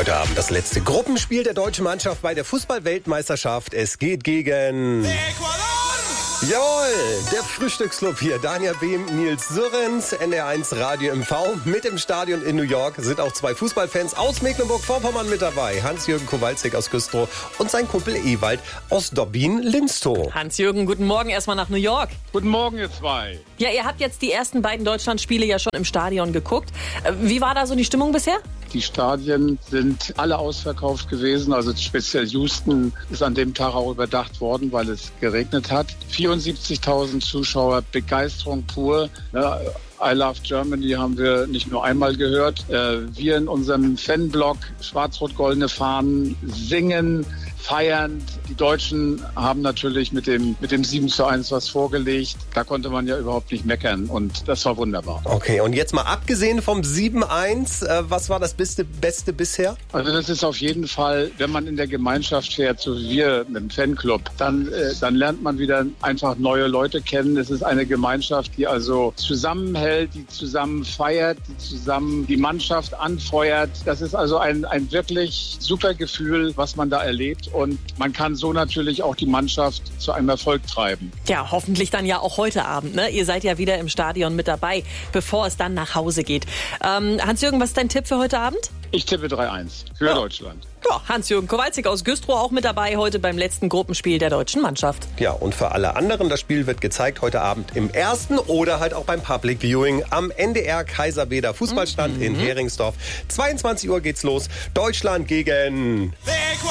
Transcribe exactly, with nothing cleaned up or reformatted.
Heute Abend das letzte Gruppenspiel der deutschen Mannschaft bei der Fußball-Weltmeisterschaft. Es geht gegen Ecuador! Jawohl, der Frühstücksclub hier. Daniel Behm, Nils Sürrens, N R eins Radio M V. Mit im Stadion in New York sind auch zwei Fußballfans aus Mecklenburg-Vorpommern mit dabei. Hans-Jürgen Kowalczyk aus Güstrow und sein Kumpel Ewald aus Dobbin-Linstow. Hans-Jürgen, guten Morgen erstmal nach New York. Guten Morgen, ihr zwei. Ja, ihr habt jetzt die ersten beiden Deutschlandspiele ja schon im Stadion geguckt. Wie war da so die Stimmung bisher? Die Stadien sind alle ausverkauft gewesen. Also speziell Houston ist an dem Tag auch überdacht worden, weil es geregnet hat. vierundsiebzigtausend Zuschauer, Begeisterung pur. Ja, I Love Germany haben wir nicht nur einmal gehört. Wir in unserem Fanblock schwarz-rot-goldene Fahnen singen, feiern. Die Deutschen haben natürlich mit dem, mit dem sieben zu eins was vorgelegt. Da konnte man ja überhaupt nicht meckern und das war wunderbar. Okay, und jetzt mal abgesehen vom sieben eins, äh, was war das Beste, Beste bisher? Also das ist auf jeden Fall, wenn man in der Gemeinschaft fährt, so wie wir mit dem Fanclub, dann, äh, dann lernt man wieder einfach neue Leute kennen. Es ist eine Gemeinschaft, die also zusammenhält, die zusammen feiert, die zusammen die Mannschaft anfeuert. Das ist also ein, ein wirklich super Gefühl, was man da erlebt. Und man kann so natürlich auch die Mannschaft zu einem Erfolg treiben. Ja, hoffentlich dann ja auch heute Abend. Ne? Ihr seid ja wieder im Stadion mit dabei, bevor es dann nach Hause geht. Ähm, Hans-Jürgen, was ist dein Tipp für heute Abend? Ich tippe drei eins für ja. Deutschland. Ja, Hans-Jürgen Kowalczyk aus Güstrow auch mit dabei heute beim letzten Gruppenspiel der deutschen Mannschaft. Ja, und für alle anderen, das Spiel wird gezeigt heute Abend im ersten oder halt auch beim Public Viewing am N D R Kaiserwerder Fußballstand mhm. in Heringsdorf. zweiundzwanzig Uhr geht's los. Deutschland gegen